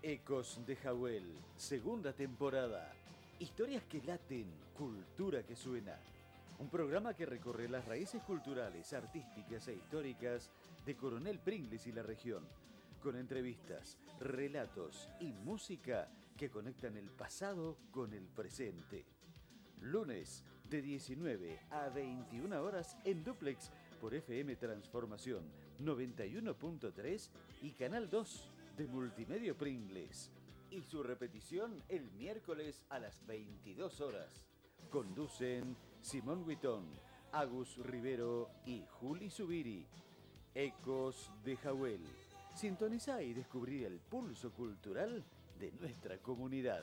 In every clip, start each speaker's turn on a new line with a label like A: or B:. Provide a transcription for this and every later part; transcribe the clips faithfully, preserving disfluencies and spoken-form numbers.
A: Ecos de Jawel, segunda temporada. Historias que laten, cultura que suena. Un programa que recorre las raíces culturales, artísticas e históricas de Coronel Pringles y la región, con entrevistas, relatos y música que conectan el pasado con el presente. Lunes de diecinueve a veintiuna horas en Duplex por F M Transformación noventa y uno punto tres y Canal dos de Multimedia Pringles. Y su repetición el miércoles a las veintidós horas. Conducen Simón Huitón, Agus Rivero y Juli Zubiri. Ecos de Jawel. Sintoniza y descubrí el pulso cultural de nuestra comunidad.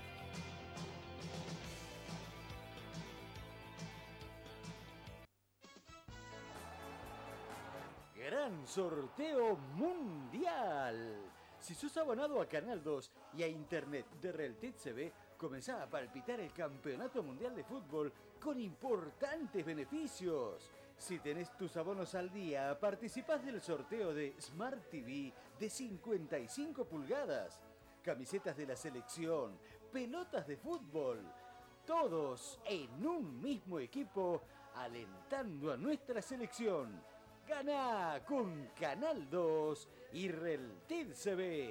A: Gran sorteo mundial. Si sos abonado a Canal dos y a Internet de Realtet T V, comenzá a palpitar el Campeonato Mundial de Fútbol con importantes beneficios. Si tenés tus abonos al día, participás del sorteo de Smart T V de cincuenta y cinco pulgadas, camisetas de la selección, pelotas de fútbol, todos en un mismo equipo, alentando a nuestra selección. Ganá con Canal dos y Realtet T V.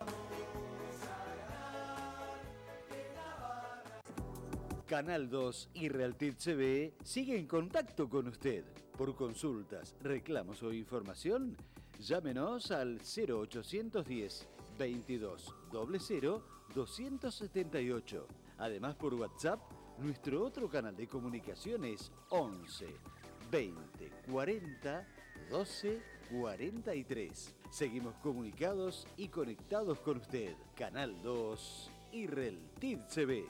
A: Canal dos y Realtet T V sigue en contacto con usted. Por consultas, reclamos o información, llámenos al cero ochocientos diez, veintidós, cero cero, doscientos setenta y ocho. Además, por WhatsApp, nuestro otro canal de comunicación es once, veinte, cuarenta, doce, cuarenta y tres. Seguimos comunicados y conectados con usted. Canal dos y Realtet T V.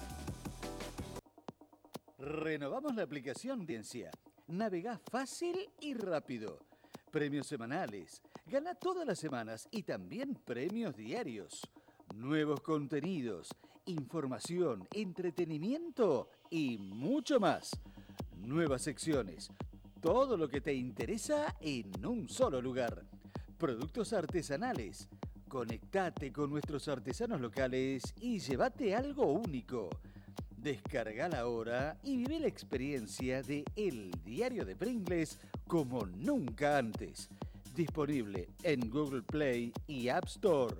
A: Renovamos la aplicación de Audiencia. Navegá fácil y rápido. Premios semanales. Gana todas las semanas y también premios diarios. Nuevos contenidos, información, entretenimiento y mucho más. Nuevas secciones. Todo lo que te interesa en un solo lugar. Productos artesanales. Conectate con nuestros artesanos locales y llévate algo único. Descargala ahora y vive la experiencia de El Diario de Pringles como nunca antes. Disponible en Google Play y App Store.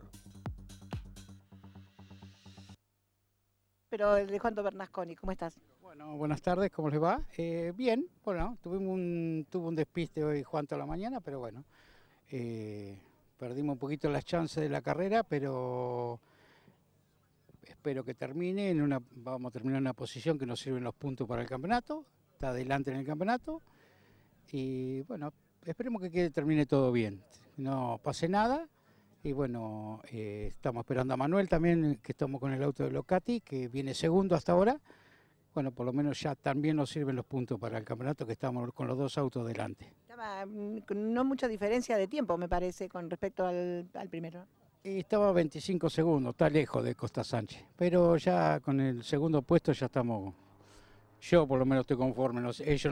B: Pero Alejandro Bernasconi, ¿cómo estás?
C: Bueno, buenas tardes, ¿cómo les va? Eh, bien, bueno, tuvimos un, tuvo un despiste hoy Juan toda la mañana, pero bueno, eh, perdimos un poquito las chances de la carrera, pero espero que termine, en una, vamos a terminar en una posición que nos sirven los puntos para el campeonato, está adelante en el campeonato, y bueno, esperemos que quede, termine todo bien, no pase nada. Y bueno, eh, estamos esperando a Manuel también, que estamos con el auto de Locati, que viene segundo hasta ahora. Bueno, por lo menos ya también nos sirven los puntos para el campeonato, que estamos con los dos autos delante.
B: Estaba con no mucha diferencia de tiempo, me parece, con respecto al, al primero.
C: Y estaba a veinticinco segundos, está lejos de Costa Sánchez. Pero ya con el segundo puesto ya estamos, yo por lo menos estoy conforme, no sé, ellos